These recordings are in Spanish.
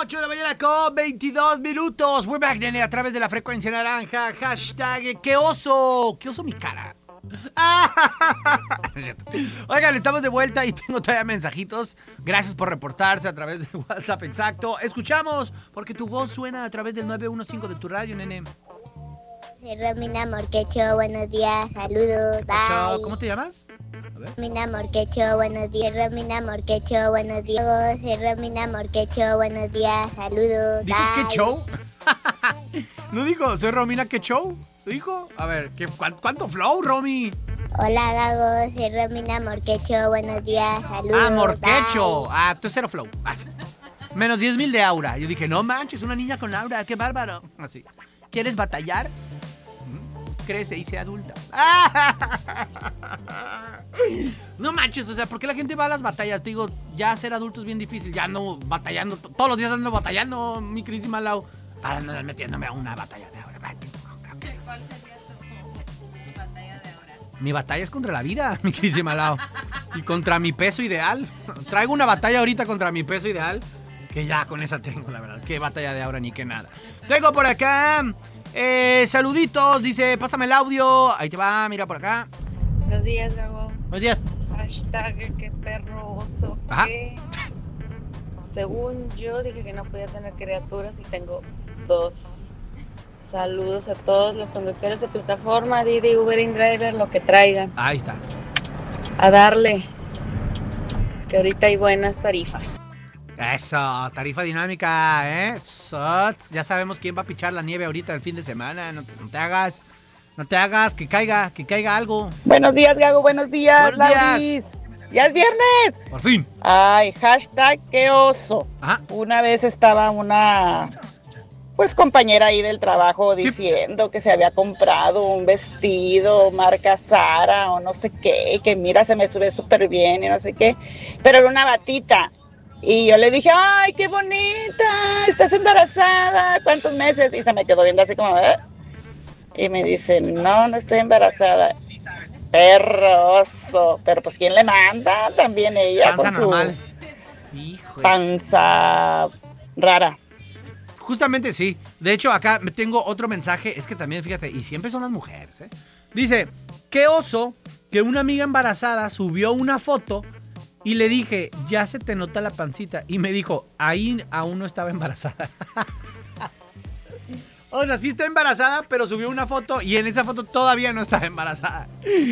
8 de la mañana con 22 minutos. We're back, nene, a través de la frecuencia naranja. Hashtag, ¡qué oso! ¡Qué oso mi cara! Oigan, estamos de vuelta y tengo todavía mensajitos. Gracias por reportarse a través de WhatsApp, exacto. Escuchamos, porque tu voz suena a través del 915 de tu radio, nene. Soy Romina Morquecho, buenos días, saludos, bye. ¿Cómo te llamas? Romina Morquecho, buenos días. Romina Morquecho, buenos días. Soy Romina Morquecho, buenos días, saludos, ¿Dijo bye. qué show? ¿No dijo, soy Romina, qué show? ¿Dijo? A ver, ¿cuánto flow, Romy? Hola, Gago, soy Romina Morquecho, buenos días, saludos, Ah, Morquecho. bye. Tú es cero flow. Así. Menos 10,000 de aura. Yo dije, no manches, una niña con aura, qué bárbaro. Así. ¿Quieres batallar? Crece y sea adulta. No manches, o sea, ¿por qué la gente va a las batallas? Te digo, ya ser adulto es bien difícil. Ya ando batallando, todos los días ando batallando, mi queridísima Lau, para andar metiéndome a una batalla de ahora. ¿Cuál sería tu batalla de ahora? Mi batalla es contra la vida, mi queridísima Lau. Y contra mi peso ideal. Traigo una batalla ahorita contra mi peso ideal, que ya con esa tengo, la verdad. Qué batalla de ahora ni qué nada. Tengo por acá... saluditos, dice, pásame el audio. Ahí te va, mira por acá. Buenos días, Gabo. Buenos días. Hashtag, qué perro oso. Ajá. Que, según yo, dije que no podía tener criaturas y tengo 2. Saludos a todos los conductores de plataforma, Didi, Uber, InDriver, lo que traigan. Ahí está. A darle, que ahorita hay buenas tarifas. Eso, tarifa dinámica, ¿eh? Ya sabemos quién va a pichar la nieve ahorita el fin de semana. No te hagas, que caiga algo. Buenos días, Gago, buenos días, Buenos días. Lauris. ¡Ya es viernes! Por fin. Ay, hashtag, qué oso. Ajá. Una vez estaba una, compañera ahí del trabajo diciendo que se había comprado un vestido marca Zara o no sé qué, que mira, se me sube súper bien y no sé qué, pero era una batita. Y yo le dije, ¡ay, qué bonita! ¿Estás embarazada? ¿Cuántos meses? Y se me quedó viendo así como, ¿eh? Y me dice, no estoy embarazada. Perroso. Pero pues, ¿quién le manda? También ella. Panza con normal. Su Híjole. panza rara. Justamente sí. De hecho, acá me tengo otro mensaje. Es que también, fíjate, y siempre son las mujeres, ¿eh? Dice, qué oso que una amiga embarazada subió una foto y le dije, ya se te nota la pancita. Y me dijo, ahí aún no estaba embarazada. O sea, sí está embarazada, pero subió una foto y en esa foto todavía no estaba embarazada.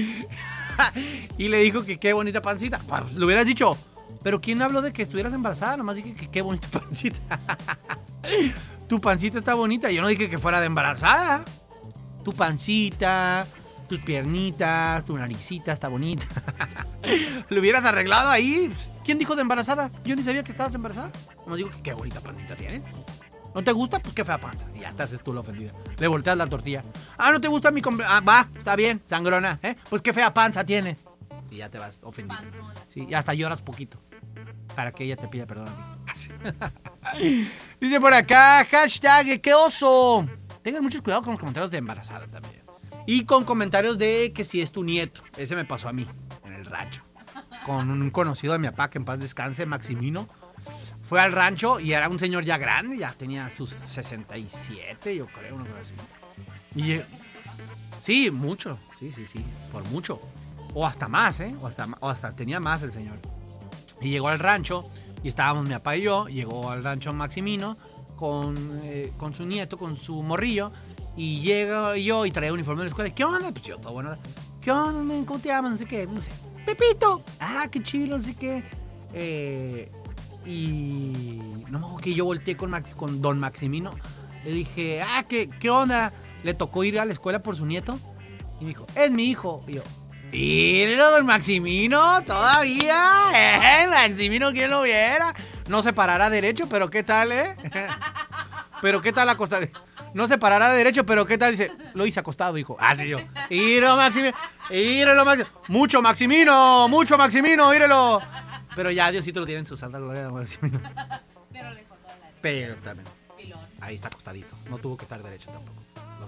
Y le dijo que qué bonita pancita. Pues, le hubieras dicho, pero ¿quién habló de que estuvieras embarazada? Nomás dije que qué bonita pancita. Tu pancita está bonita. Yo no dije que fuera de embarazada. Tu pancita, tus piernitas, tu naricita está bonita. Lo hubieras arreglado ahí. ¿Quién dijo de embarazada? Yo ni sabía que estabas embarazada. Nomás digo que qué bonita pancita tienes. ¿No te gusta? Pues qué fea panza. Y ya te haces tú la ofendida. Le volteas la tortilla. Ah, ¿no te gusta mi va, está bien, sangrona, ¿eh? Pues qué fea panza tienes. Y ya te vas ofendido. Sí, y hasta lloras poquito. Para que ella te pida perdón a ti. Dice por acá, hashtag, qué oso. Tengan mucho cuidado con los comentarios de embarazada también. Y con comentarios de que si es tu nieto. Ese me pasó a mí, en el rancho. Con un conocido de mi papá, que en paz descanse, Maximino. Fue al rancho y era un señor ya grande, ya tenía sus 67, yo creo, una cosa así. Y sí, mucho, sí, por mucho. O hasta más, ¿eh? O hasta tenía más el señor. Y llegó al rancho y estábamos mi papá y yo, llegó al rancho Maximino con su nieto, con su morrillo, y llega yo y traía uniforme de la escuela. ¿Qué onda? Pues yo, todo bueno. ¿Qué onda, man? ¿Cómo te llamas? No sé qué, no sé. Pepito. Ah, qué chido, no sé qué. Y no me acuerdo que yo volteé con don Maximino. Le dije, ¿qué onda? Le tocó ir a la escuela por su nieto. Y me dijo, es mi hijo. Y yo, míralo, don Maximino, todavía. Maximino, ¿quién lo viera? No se parará derecho, pero ¿qué tal, Pero ¿qué tal acostado? No se parará derecho, pero ¿qué tal? Dice, lo hice acostado, hijo. Sí, yo. Míralo, Maximino. Mucho Maximino, míralo. Pero ya Diosito lo tiene en su santa gloria de Maximino. Pero le faltó la Pero también. pilón. Ahí está acostadito. No tuvo que estar derecho tampoco.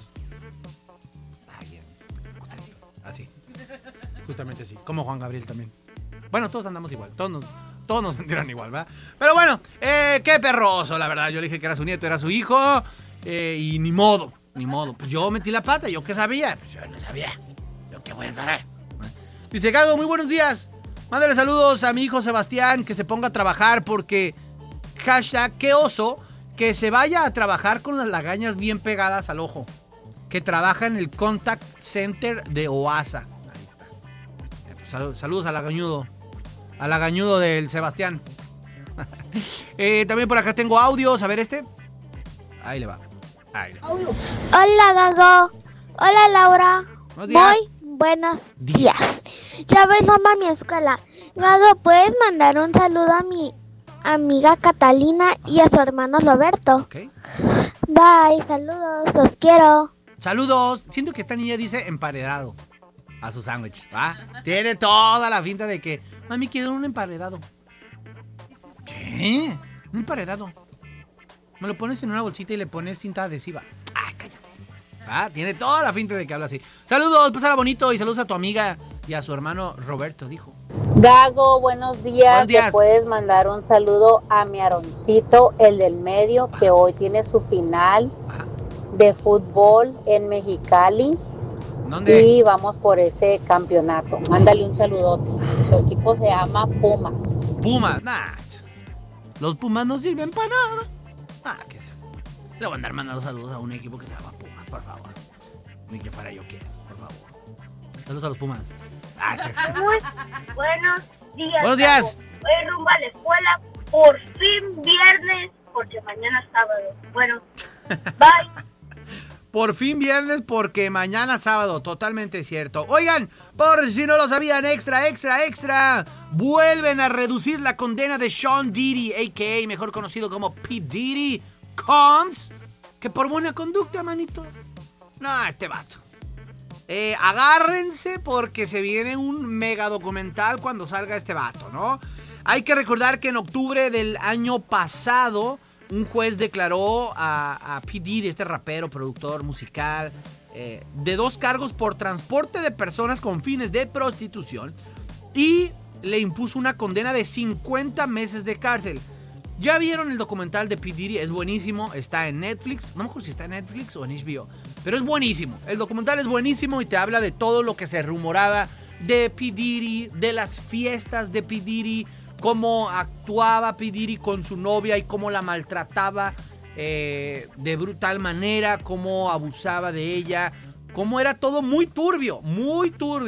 Bien. Acostadito. Así. Justamente así. Como Juan Gabriel también. Bueno, todos andamos igual. Todos todos nos sintieron igual, ¿verdad? Pero bueno, qué perroso, la verdad. Yo le dije que era su nieto, era su hijo, y ni modo. Pues yo metí la pata, ¿yo qué sabía? Pues yo no sabía. ¿Yo qué voy a saber? Dice Gago, muy buenos días. Mándale saludos a mi hijo Sebastián, que se ponga a trabajar porque... Hashtag, qué oso, que se vaya a trabajar con las lagañas bien pegadas al ojo. Que trabaja en el Contact Center de OASA. Ahí está. Saludos al lagañudo del Sebastián. También por acá tengo audios. A ver este. Ahí le va. Hola, Gago. Hola, Laura. Buenos días. Ya ves, mamá, mi escuela. Gago, ¿puedes mandar un saludo a mi amiga Catalina y a su hermano Roberto? Ok. Bye, saludos, los quiero. Saludos. Siento que esta niña dice emparedado a su sándwich, ¿va? Tiene toda la finta de que, mami, quiero un emparedado. ¿Qué? Un emparedado. Me lo pones en una bolsita y le pones cinta adhesiva. Ah, cállate. ¿Va? Tiene toda la finta de que habla así. Saludos, pásala bonito y saludos a tu amiga y a su hermano Roberto, dijo. Gago, buenos días. Buenos días. Le puedes mandar un saludo a mi Aroncito, el del medio, que hoy tiene su final de fútbol en Mexicali. ¿Dónde? Y vamos por ese campeonato. Mándale un saludote. Su equipo se llama Pumas. Pumas. Nah, los Pumas no sirven para nada. ¿Qué es? Le voy a andar mandando saludos a un equipo que se llama Pumas, por favor. Ni que fuera yo quiero, por favor. Saludos a los Pumas. Muy buenos días. Buenos días. Voy rumbo a la escuela, por fin viernes, porque mañana es sábado. Bueno, bye. Por fin viernes porque mañana sábado, totalmente cierto. Oigan, por si no lo sabían, extra. Vuelven a reducir la condena de Sean Diddy, a.k.a. mejor conocido como P. Diddy Combs, que por buena conducta, manito. No, este vato. Agárrense porque se viene un mega documental cuando salga este vato, ¿no? Hay que recordar que en octubre del año pasado un juez declaró a P. Diddy, este rapero, productor musical, de 2 cargos por transporte de personas con fines de prostitución y le impuso una condena de 50 meses de cárcel. ¿Ya vieron el documental de P. Diddy? Es buenísimo, está en Netflix. No me acuerdo si está en Netflix o en HBO, pero es buenísimo. El documental es buenísimo y te habla de todo lo que se rumoraba de P. Diddy, de las fiestas de P. Diddy, cómo actuaba P. Diddy con su novia y cómo la maltrataba de brutal manera, cómo abusaba de ella, cómo era todo muy turbio, muy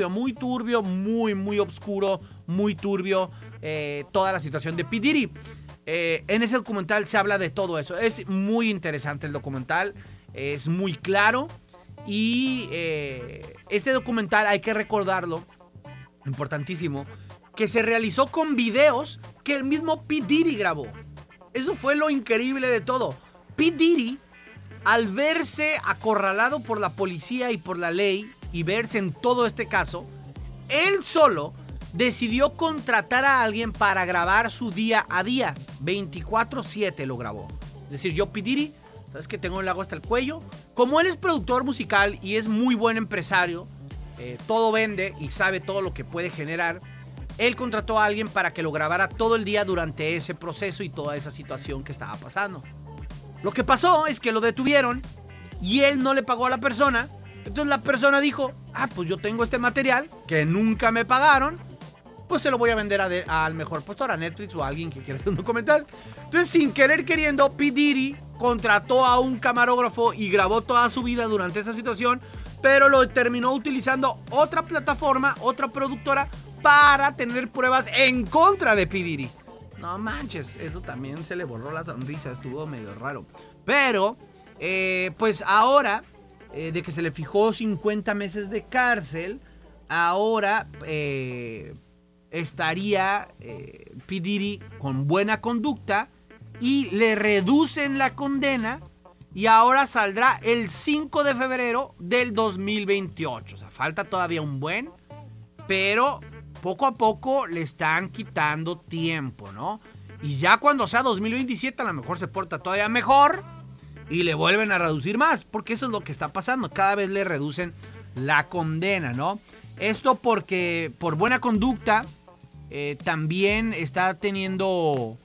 oscuro, muy turbio, toda la situación de P. Diddy. En ese documental se habla de todo eso. Es muy interesante el documental, es muy claro y este documental hay que recordarlo, importantísimo, que se realizó con videos que el mismo P. Diddy grabó. Eso fue lo increíble de todo. P. Diddy, al verse acorralado por la policía y por la ley y verse en todo este caso, él solo decidió contratar a alguien para grabar su día a día. 24/7 lo grabó. Es decir, yo, P. Diddy, ¿sabes que tengo el lago hasta el cuello? Como él es productor musical y es muy buen empresario, todo vende y sabe todo lo que puede generar, él contrató a alguien para que lo grabara todo el día durante ese proceso y toda esa situación que estaba pasando. Lo que pasó es que lo detuvieron y él no le pagó a la persona. Entonces la persona dijo, pues yo tengo este material que nunca me pagaron, pues se lo voy a vender al mejor postor, a Netflix o a alguien que quiera hacer un documental. Entonces, sin querer queriendo, P. Diddy contrató a un camarógrafo y grabó toda su vida durante esa situación, pero lo terminó utilizando otra plataforma, otra productora, para tener pruebas en contra de P. Diddy. No manches, eso también se le borró la sonrisa, estuvo medio raro. Pero, pues ahora, de que se le fijó 50 meses de cárcel, ahora estaría P. Diddy con buena conducta y le reducen la condena y ahora saldrá el 5 de febrero del 2028. O sea, falta todavía un buen, pero poco a poco le están quitando tiempo, ¿no? Y ya cuando sea 2027 a lo mejor se porta todavía mejor y le vuelven a reducir más, porque eso es lo que está pasando. Cada vez le reducen la condena, ¿no? Esto porque por buena conducta también está teniendo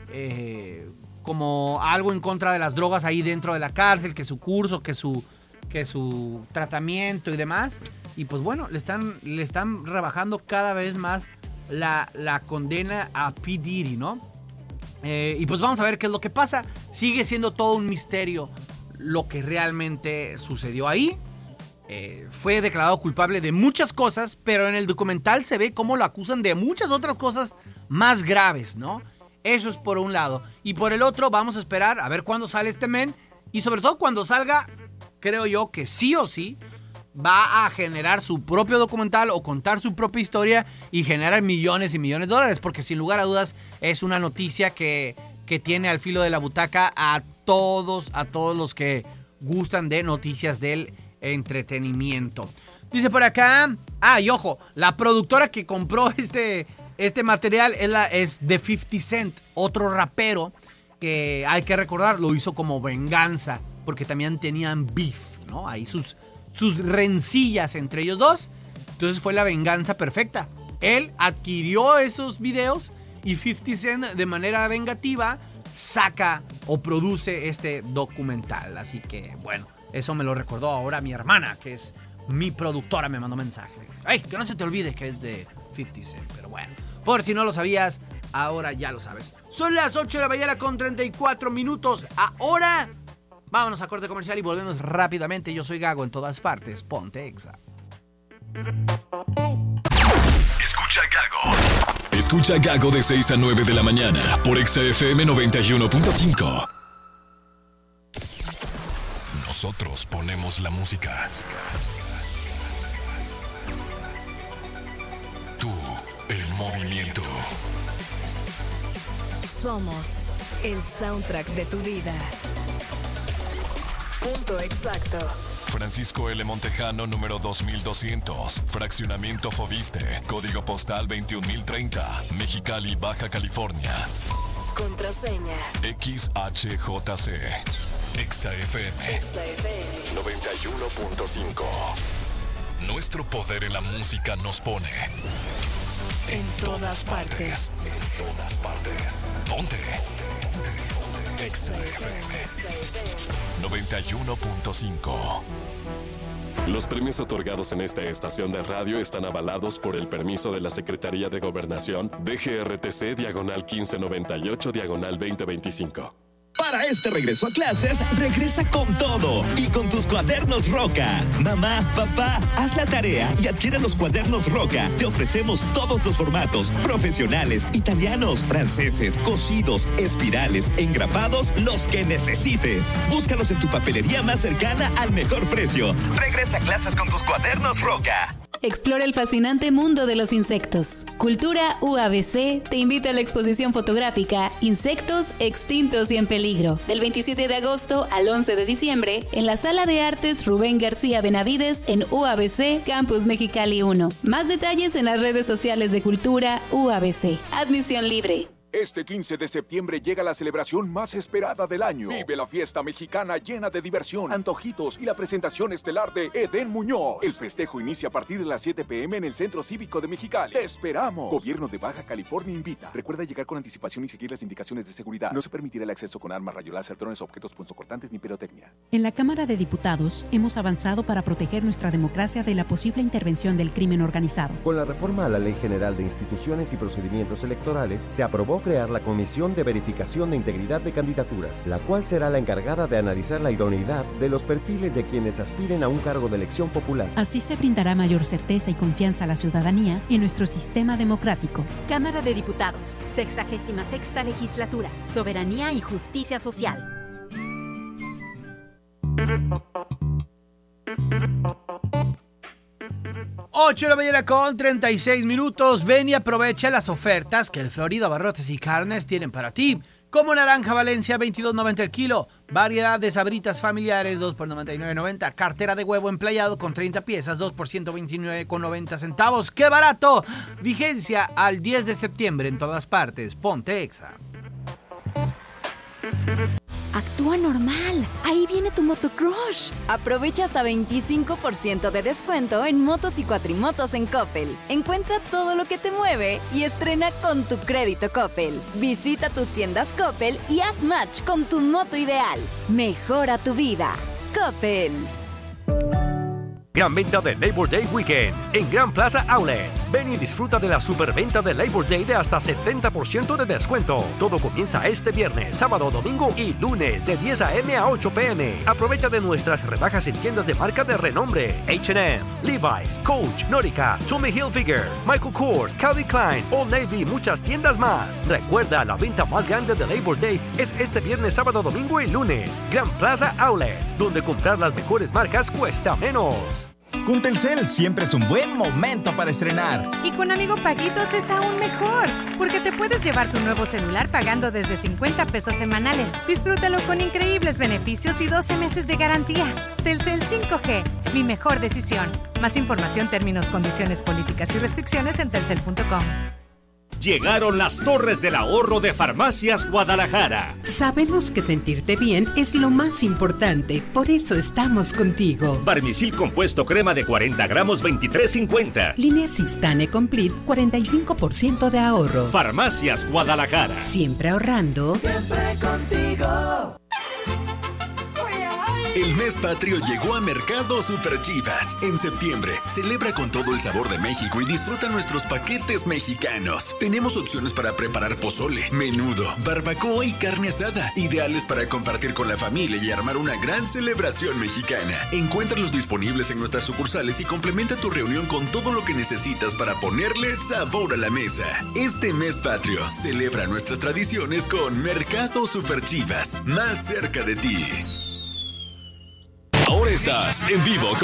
como algo en contra de las drogas ahí dentro de la cárcel, que su curso, que su tratamiento y demás. Y pues bueno, le están rebajando cada vez más la condena a P. Diddy, ¿no? Y pues vamos a ver qué es lo que pasa. Sigue siendo todo un misterio lo que realmente sucedió ahí. Fue declarado culpable de muchas cosas, pero en el documental se ve cómo lo acusan de muchas otras cosas más graves, ¿no? Eso es por un lado. Y por el otro, vamos a esperar a ver cuándo sale este men. Y sobre todo cuando salga, creo yo que sí o sí va a generar su propio documental o contar su propia historia y generar millones y millones de dólares. Porque sin lugar a dudas es una noticia que tiene al filo de la butaca a todos los que gustan de noticias del entretenimiento. Dice por acá, y ojo, la productora que compró este material es de 50 Cent, otro rapero que hay que recordar, lo hizo como venganza, porque también tenían beef, ¿no? Ahí sus rencillas entre ellos dos. Entonces fue la venganza perfecta. Él adquirió esos videos y 50 Cent de manera vengativa saca o produce este documental. Así que bueno, eso me lo recordó ahora mi hermana, que es mi productora, me mandó mensaje. ¡Ay, que no se te olvide que es de 50 Cent! Pero bueno, por si no lo sabías, ahora ya lo sabes. Son las 8 de la mañana con 34 minutos. Ahora vámonos a corte comercial y volvemos rápidamente. Yo soy Gago en todas partes. Ponte Exa. Escucha Gago. Escucha Gago de 6 a 9 de la mañana por Exa FM 91.5. Nosotros ponemos la música. Tú, el movimiento. Somos el soundtrack de tu vida. Punto exacto. Francisco L. Montejano, número 2200. Fraccionamiento Foviste. Código postal 21030. Mexicali, Baja California. Contraseña XHJC. Exa FM 91.5. Nuestro poder en la música nos pone en todas partes. En todas partes. Ponte Exa FM 91.5. Los premios otorgados en esta estación de radio están avalados por el permiso de la Secretaría de Gobernación DGRTC-1598-2025. Para este regreso a clases, regresa con todo y con tus cuadernos Roca. Mamá, papá, haz la tarea y adquiere los cuadernos Roca. Te ofrecemos todos los formatos: profesionales, italianos, franceses, cosidos, espirales, engrapados, los que necesites. Búscalos en tu papelería más cercana al mejor precio. Regresa a clases con tus cuadernos Roca. Explora el fascinante mundo de los insectos. Cultura UABC te invita a la exposición fotográfica Insectos extintos y en peligro, del 27 de agosto al 11 de diciembre en la Sala de Artes Rubén García Benavides en UABC Campus Mexicali 1. Más detalles en las redes sociales de Cultura UABC. Admisión libre. Este 15 de septiembre llega la celebración más esperada del año. Vive la fiesta mexicana llena de diversión, antojitos y la presentación estelar de Edén Muñoz. El festejo inicia a partir de las 7 p.m. en el Centro Cívico de Mexicali. ¡Te esperamos! Gobierno de Baja California invita. Recuerda llegar con anticipación y seguir las indicaciones de seguridad. No se permitirá el acceso con armas, rayos láser, drones, objetos punzocortantes ni pirotecnia. En la Cámara de Diputados hemos avanzado para proteger nuestra democracia de la posible intervención del crimen organizado. Con la reforma a la Ley General de Instituciones y Procedimientos Electorales, se aprobó crear la Comisión de Verificación de Integridad de Candidaturas, la cual será la encargada de analizar la idoneidad de los perfiles de quienes aspiren a un cargo de elección popular. Así se brindará mayor certeza y confianza a la ciudadanía en nuestro sistema democrático. Cámara de Diputados, 66ª Legislatura, Soberanía y Justicia Social. Ocho de la mañana con 36 minutos. Ven y aprovecha las ofertas que el Florida Abarrotes y Carnes tienen para ti. Como naranja Valencia, $22.90 el kilo. Variedad de sabritas familiares, 2 por $99.90. Cartera de huevo emplayado con 30 piezas, 2 por $129.90 centavos. ¡Qué barato! Vigencia al 10 de septiembre en todas partes. Ponte Exa. actúa normal. Ahí viene tu motocrush. Aprovecha hasta 25% de descuento en motos y cuatrimotos en Coppel. Encuentra todo lo que te mueve y estrena con tu crédito Coppel. Visita tus tiendas Coppel y haz match con tu moto ideal. Mejora tu vida. Coppel. Gran venta de Labor Day Weekend en Gran Plaza Outlets. Ven y disfruta de la superventa de Labor Day de hasta 70% de descuento. Todo comienza este viernes, sábado, domingo y lunes de 10 a.m. a 8 p.m. Aprovecha de nuestras rebajas en tiendas de marca de renombre: H&M, Levi's, Coach, Nautica, Tommy Hilfiger, Michael Kors, Calvin Klein, Old Navy y muchas tiendas más. Recuerda, la venta más grande de Labor Day es este viernes, sábado, domingo y lunes. Gran Plaza Outlets, donde comprar las mejores marcas cuesta menos. Con Telcel siempre es un buen momento para estrenar. Y con Amigo Paguitos es aún mejor, porque te puedes llevar tu nuevo celular pagando desde 50 pesos semanales. Disfrútalo con increíbles beneficios y 12 meses de garantía. Telcel 5G, mi mejor decisión. Más información, términos, condiciones, políticas y restricciones en telcel.com. Llegaron las Torres del Ahorro de Farmacias Guadalajara. Sabemos que sentirte bien es lo más importante, por eso estamos contigo. Barmisil compuesto crema de 40 gramos, 23.50. Línea Sistane Complete, 45% de ahorro. Farmacias Guadalajara. Siempre ahorrando. Siempre contigo. El mes patrio llegó a Mercado Super Chivas. En septiembre, celebra con todo el sabor de México y disfruta nuestros paquetes mexicanos. Tenemos opciones para preparar pozole, menudo, barbacoa y carne asada, ideales para compartir con la familia y armar una gran celebración mexicana. Encuéntralos disponibles en nuestras sucursales y complementa tu reunión con todo lo que necesitas para ponerle sabor a la mesa. Este mes patrio, celebra nuestras tradiciones con Mercado Super Chivas, más cerca de ti. Ahora estás en vivo con